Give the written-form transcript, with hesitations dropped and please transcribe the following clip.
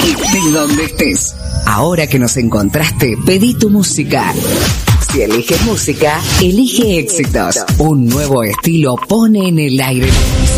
de donde estés. Ahora que nos encontraste, pedí tu música. Si eliges música, elige éxitos. Un nuevo estilo pone en el aire.